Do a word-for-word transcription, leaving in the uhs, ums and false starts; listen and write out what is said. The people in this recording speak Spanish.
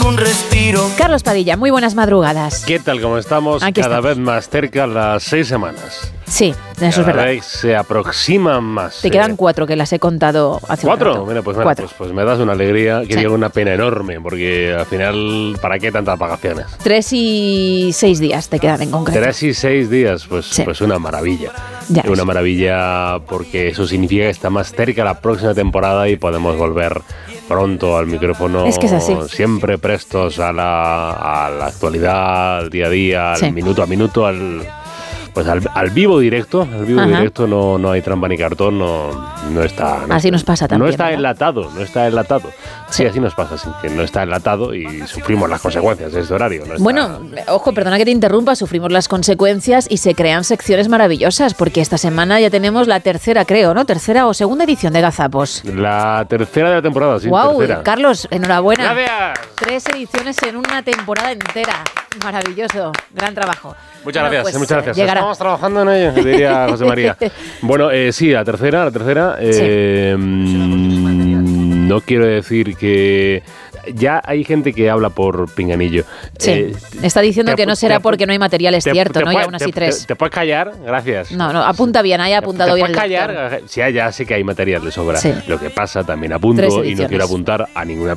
un respiro. Carlos Padilla, muy buenas madrugadas. ¿Qué tal? ¿Cómo estamos? Aquí Cada estamos. vez más cerca las seis semanas. Sí, eso es verdad. Cada vez se aproximan más. Te eh. quedan cuatro que las he contado hace ¿Cuatro? un rato. Mira, pues, mira, Cuatro. pues, pues me das una alegría que Sí. digo una pena enorme, porque al final, ¿para qué tantas vacaciones? Tres y seis días te quedan en concreto. Tres y seis días, pues, Sí. pues una maravilla. Ya Una ves. maravilla porque eso significa que está más cerca la próxima temporada y podemos volver pronto al micrófono. Es que es así. Siempre prestos a la, a la actualidad, al día a día, al Sí. minuto a minuto, al... Pues al, al vivo directo, al vivo Ajá. directo no, no hay trampa ni cartón, no, no está... No Así está- nos pasa también, No está ¿verdad? enlatado, no está enlatado. Sí, Sí. así nos pasa, sí, que no está enlatado y sufrimos las consecuencias de este horario. No está- Bueno, ojo, perdona que te interrumpa, sufrimos las consecuencias y se crean secciones maravillosas, porque esta semana ya tenemos la tercera, creo, ¿no? Tercera o segunda edición de Gazapos. La tercera de la temporada, sí, ¡Wow! tercera. Carlos, enhorabuena. ¡Gracias! Tres ediciones en una temporada entera. Maravilloso. Gran trabajo. Muchas Bueno, gracias, pues, muchas gracias. llegará. Estamos trabajando en ello, diría José María. Bueno, eh, sí, la tercera, la tercera. Eh, mm, no quiero decir que... Ya hay gente que habla por pinganillo. Sí. Eh, Está diciendo te- que no será te- porque no hay material, es te- cierto, te ¿no? Y puedes- aún así te- tres. Te, te puedes callar, gracias. No, no, apunta bien, ahí ha apuntado ¿Te bien el puedes doctor. callar? Sí, ya sé que hay material de sobra. Sí. Lo que pasa, también apunto, Tres y no ediciones. quiero apuntar a ninguna